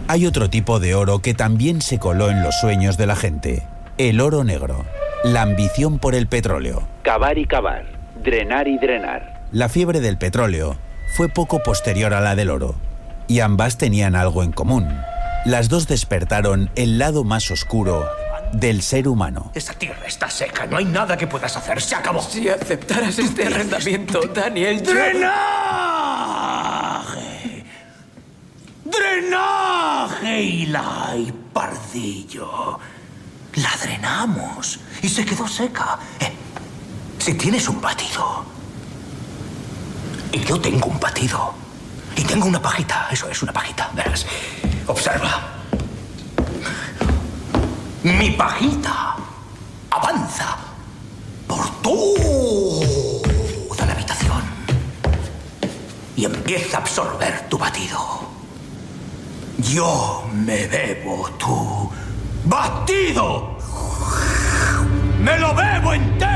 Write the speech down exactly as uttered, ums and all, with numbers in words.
Hay otro tipo de oro que también se coló en los sueños de la gente. El oro negro. La ambición por el petróleo. Cavar y cavar. Drenar y drenar. La fiebre del petróleo fue poco posterior a la del oro. Y ambas tenían algo en común. Las dos despertaron el lado más oscuro del ser humano. Esa tierra está seca, no hay nada que puedas hacer, se acabó. Si aceptaras este arrendamiento, Daniel... yo- ¡Drenaje! ¡Drenaje, Eli Pardillo! La drenamos y se quedó seca. Eh, si tienes un batido... Y yo tengo un batido. Y tengo una pajita, eso es una pajita, verás. Observa. Mi pajita avanza por toda la habitación y empieza a absorber tu batido. Yo me bebo tu batido. ¡Me lo bebo entero!